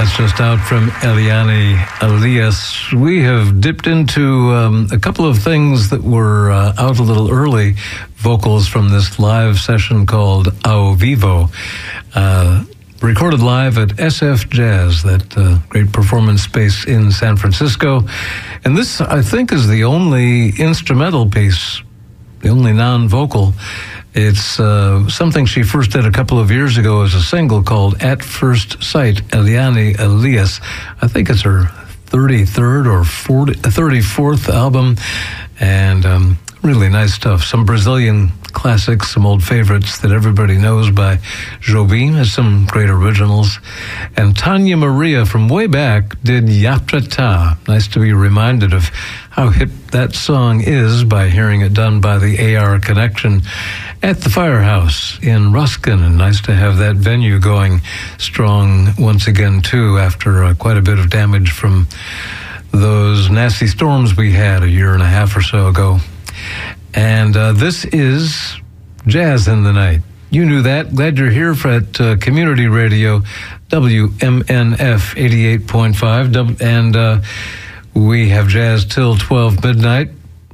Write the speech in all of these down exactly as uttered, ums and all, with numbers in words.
That's just out from Eliane Elias. We have dipped into um, a couple of things that were uh, out a little early, vocals from this live session called Ao Vivo, uh, recorded live at S F Jazz, that uh, great performance space in San Francisco. And this, I think, is the only instrumental piece, the only non-vocal. It's uh, something she first did a couple of years ago as a single called At First Sight, Eliane Elias. I think it's her thirty-third or forty, thirty-fourth album, and um, really nice stuff. Some Brazilian classics, some old favorites that everybody knows by Jobim, has some great originals. And Tanya Maria from way back did Yaprata. Nice to be reminded of how hip that song is by hearing it done by the A R Connection at the Firehouse in Ruskin. And nice to have that venue going strong once again, too, after uh, quite a bit of damage from those nasty storms we had a year and a half or so ago. And uh, this is Jazz in the Night. You knew that. Glad you're here for at uh, Community Radio, W M N F eighty-eight point five. And uh, we have jazz till twelve midnight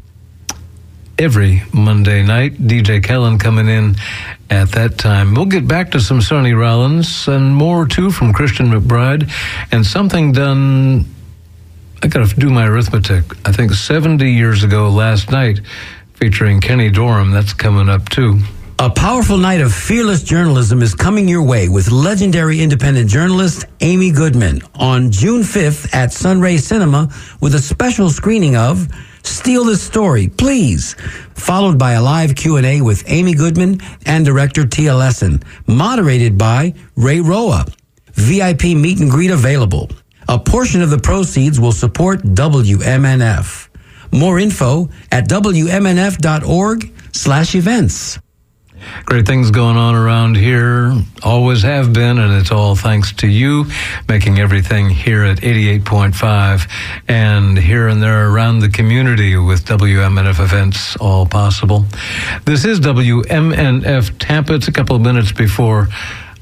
every Monday night. D J Kellen coming in at that time. We'll get back to some Sonny Rollins and more, too, from Christian McBride. And something done, I got to do my arithmetic, I think seventy years ago last night, featuring Kenny Dorham. That's coming up, too. A powerful night of fearless journalism is coming your way with legendary independent journalist Amy Goodman on June fifth at Sunray Cinema with a special screening of Steal This Story, Please, followed by a live Q and A with Amy Goodman and director Tia Lesson, moderated by Ray Roa. V I P meet and greet available. A portion of the proceeds will support W M N F. More info at W M N F dot org slash events. Great things going on around here, always have been, and it's all thanks to you, making everything here at eighty-eight point five and here and there around the community with W M N F events all possible. This is W M N F Tampa. It's a couple of minutes before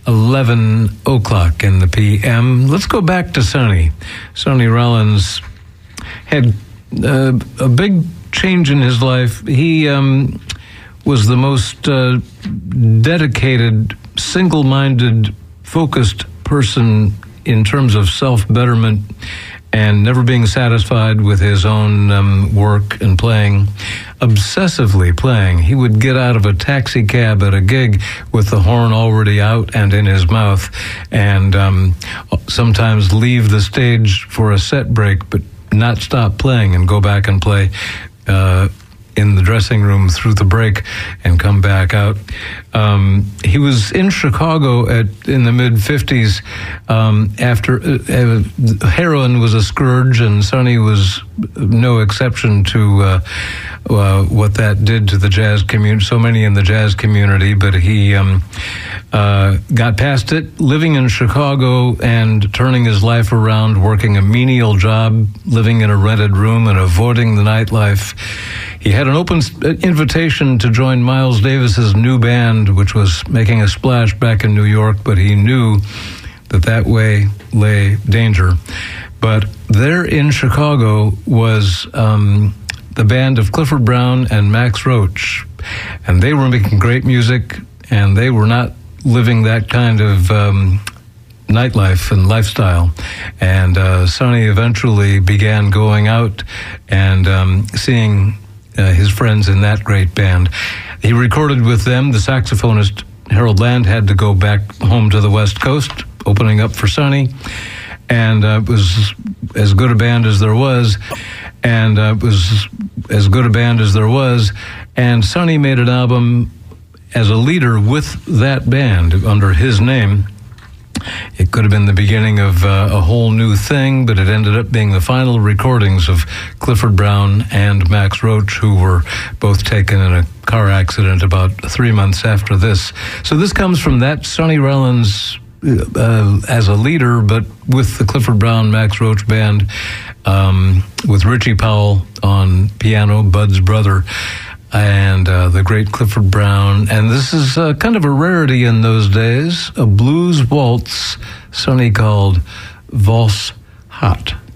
eleven o'clock in the P M. Let's go back to Sonny. Sonny Rollins had uh, a big change in his life. He um, was the most uh, dedicated, single-minded, focused person in terms of self-betterment and never being satisfied with his own um, work and playing, obsessively playing. He would get out of a taxi cab at a gig with the horn already out and in his mouth, and um, sometimes leave the stage for a set break, but not stop playing and go back and play uh, in the dressing room through the break and come back out. Um, he was in Chicago at in the mid-fifties um, after uh, uh, heroin was a scourge, and Sonny was no exception to uh, uh, what that did to the jazz community, so many in the jazz community, but he um, uh, got past it, living in Chicago and turning his life around, working a menial job, living in a rented room and avoiding the nightlife. He had an open invitation to join Miles Davis's new band, which was making a splash back in New York, but he knew that that way lay danger. But there in Chicago was um, the band of Clifford Brown and Max Roach, and they were making great music, and they were not living that kind of um, nightlife and lifestyle. And uh, Sonny eventually began going out and um, seeing Uh, his friends in that great band. He recorded with them. The saxophonist Harold Land had to go back home to the West Coast, opening up for Sonny, and uh, it was as good a band as there was, and uh, it was as good a band as there was, and Sonny made an album as a leader with that band under his name. It could have been the beginning of uh, a whole new thing, but it ended up being the final recordings of Clifford Brown and Max Roach, who were both taken in a car accident about three months after this. So this comes from that Sonny Rollins uh, as a leader, but with the Clifford Brown, Max Roach band, um, with Richie Powell on piano, Bud's brother, and uh, the great Clifford Brown. And this is uh, kind of a rarity in those days, a blues waltz Sonny called Vos Hat.